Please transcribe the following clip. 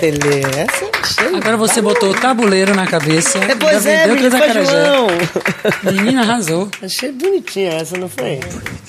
Tele. Essa eu achei. Agora você botou o tabuleiro na cabeça. Pois já é, vendeu menina, três foi acarajé. João. Menina arrasou. Achei bonitinha essa, não foi?